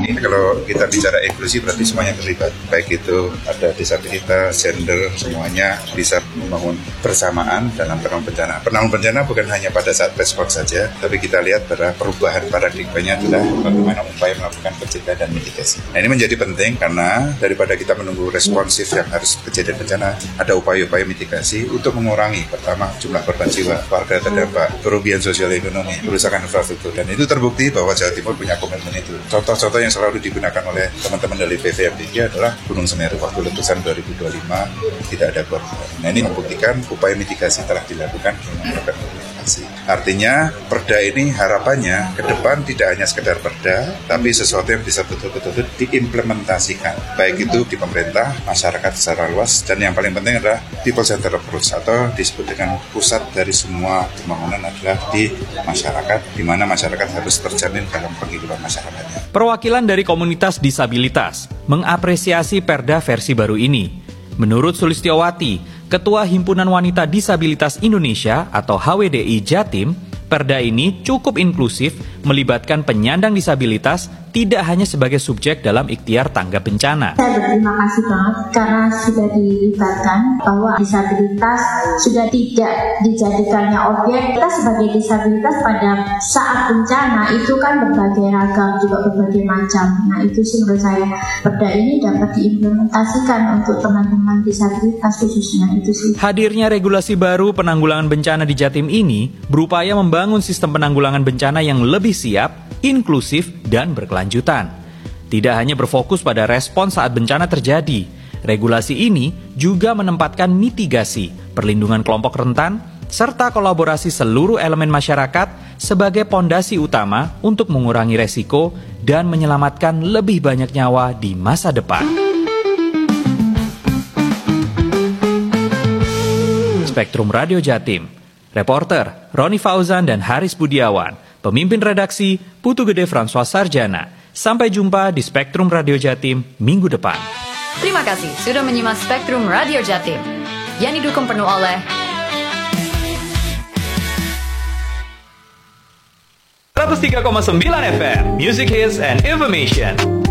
Ini kalau kita bicara inklusi berarti semuanya terlibat, baik itu ada disabilitas, gender, semuanya bisa membangun bersamaan dalam penanggulangan bencana. Penanggulangan bencana bukan hanya pada saat respons saja, tapi kita lihat bahwa perubahan paradigmanya adalah bagaimana upaya melakukan pencegahan dan mitigasi. Nah, ini menjadi penting karena daripada kita menunggu responsif yang harus kejadian bencana, ada upaya-upaya mitigasi untuk mengurangi pertama jumlah korban jiwa, warga terdampak, kerugian sosial ekonomi, kerusakan infrastruktur, dan itu terbukti bahwa Jawa Timur punya komitmen itu. Contoh-contoh yang selalu digunakan oleh teman-teman dari PVMBG adalah Gunung Semeru waktu letusan 2025 tidak ada korban. Nah, ini membuktikan upaya mitigasi telah dilakukan dengan mitigasi. Artinya perda ini harapannya ke depan tidak hanya sekedar perda, tapi sesuatu yang bisa betul-betul diimplementasikan, baik itu di pemerintah, masyarakat secara luas, dan yang paling penting adalah people centered approach atau disebut dengan pusat dari semua pembangunan adalah di masyarakat, di mana masyarakat harus terjamin dalam kehidupan masyarakatnya. Perwakilan dari komunitas disabilitas mengapresiasi perda versi baru ini. Menurut Sulistiowati, Ketua Himpunan Wanita Disabilitas Indonesia atau HWDI Jatim, perda ini cukup inklusif, melibatkan penyandang disabilitas tidak hanya sebagai subjek dalam ikhtiar tanggap bencana. Saya berterima kasih banget karena sudah dilibatkan bahwa disabilitas sudah tidak dijadikannya objek. Kita sebagai disabilitas pada saat bencana itu kan berbagai ragam, juga berbagai macam. Nah, itu sih menurut saya perda ini dapat diimplementasikan untuk teman-teman disabilitas khususnya itu sih. Hadirnya regulasi baru penanggulangan bencana di Jatim ini berupaya membangun sistem penanggulangan bencana yang lebih siap, inklusif, dan berkelanjutan. Tidak hanya berfokus pada respons saat bencana terjadi, regulasi ini juga menempatkan mitigasi, perlindungan kelompok rentan, serta kolaborasi seluruh elemen masyarakat sebagai pondasi utama untuk mengurangi resiko dan menyelamatkan lebih banyak nyawa di masa depan. Spektrum Radio Jatim. Reporter Roni Fauzan dan Haris Budiawan. Pemimpin redaksi Putu Gede François Sarjana. Sampai jumpa di Spektrum Radio Jatim minggu depan. Terima kasih sudah menyimak Spektrum Radio Jatim yang didukung penuh oleh 103,9 FM Music Hits and Information.